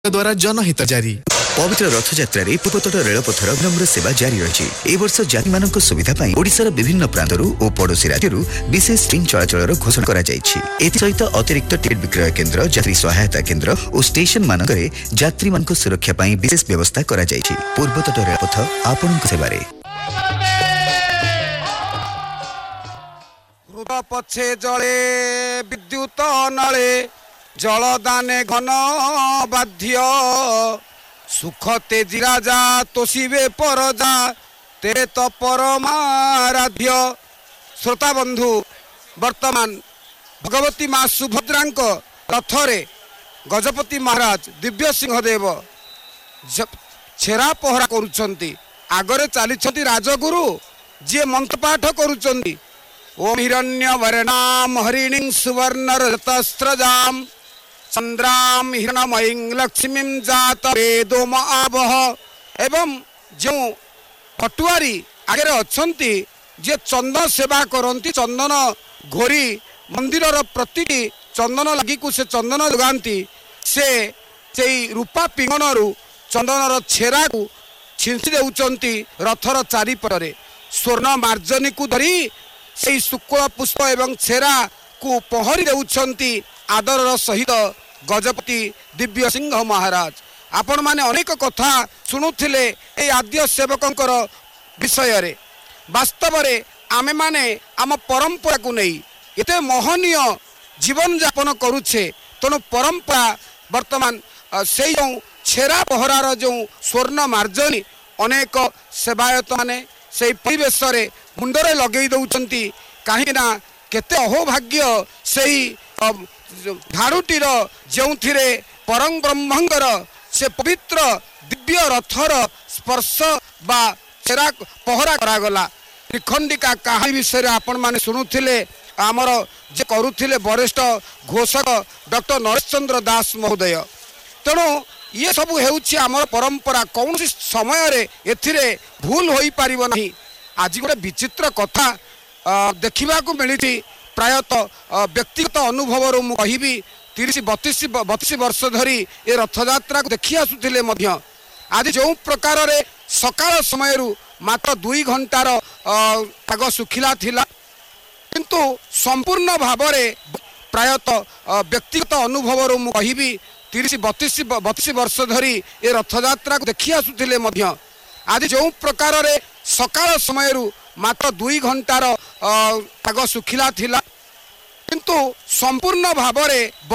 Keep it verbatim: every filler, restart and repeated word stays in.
द्वारा जनहित जारी। पवित्र रथयात्रा पूर्वतट रेलपथर विनम्र सेवा जारी रही। ए वर्ष यात्री मानक सुविधा पाई ओडिशार विभिन्न प्रांतरू और पड़ोसी राज्यरू विशेष ट्रेन चलाचल घोषणा करा जायछि। एसहित अतिरिक्त टिकट विक्रय केन्द्र, यात्री सहायता केन्द्र और स्टेशन मानकरे यात्री मानक सुरक्षा पाई विशेष व्यवस्था करा जायछि। पूर्वतट रेलपथ आपनक सेवारे। पछे जले विद्युत नले जलदाने घन बाध्य सुख तेजी राजा तोषिबे परजा ते तो परमाराध्य। श्रोता बंधु वर्तमान भगवती माँ सुभद्रांक रथरे गजपति महाराज दिव्य सिंहदेव छेरा पहरा करुछंती। आगरे चली राजगुरु जी मंत्रपाठ करुछंती। ओम हिरण्य वर्णाम हरिणीं सुवर्ण रतस्त्रजाम चंद्राम हिरणमयीं लक्ष्मीं जात वेदोम आवह। एवं जो पटुआरी आगे अच्छी जे चंदन सेवा करती, चंदन घोरी मंदिर प्रति चंदन लगी से चंदन जोगाती, से से रूपा पिंगणरू चंदन छेरा को छिंची देउचंती रथर चारिपटे। स्वर्ण मार्जनी को धरी से शुक्ल पुष्प एवं छेरा को पहरी देउछंती आदर सहित गजपति दिव्य सिंह महाराज। आपण माने अनेक कथा शुणुथिले ए आद्य सेवकंकर विषय रे। वास्तव रे आमे माने आम परंपरा को नहीं एते मोहनीय जीवन यापन करुछे। तेणु परंपरा वर्तमान से जो छेरा पहरार जो स्वर्ण मार्जनी अनेक सेवायत माने से परिवेश रे मुंडरे लगे दउचंती। कहीं ना केते अहोभाग्य से झाड़ूटीर जो परम ब्रह्मंगर से पवित्र दिव्य रथर स्पर्श बा छेरा पहरा करागला। त्रिखंडिका कहानी विषय आपण माने शुणुथिले आमर जे करुथिले वरिष्ठ घोषक डॉक्टर नरेश चंद्र दास महोदय। तेणु ये सब हेउछि आमर परंपरा। कौन समय रे एथिरे भूल होई पारिबो नाही। आज गोटे विचित्र कथा देखा मिली। प्रायतः व्यक्तिगत अनुभव मु कहि तीस बतीस बतीस वर्ष धरी ए रथयात्रा को देखी आसुथिले मध्य आज जो प्रकार रे सकाळ समय मात्र दुई घंटार पाग सुखिला थिला, किंतु संपूर्ण भाव में प्रायतः व्यक्तिगत अनुभव मु कहि तीस बतीस बतीस वर्ष धरी ए रथयात्रा को देखी आसुथिले मध्य आज जो प्रकार रे सकाळ समय मात्र दुई घंटार पाग सुखिला थिला, किंतु संपूर्ण भाव में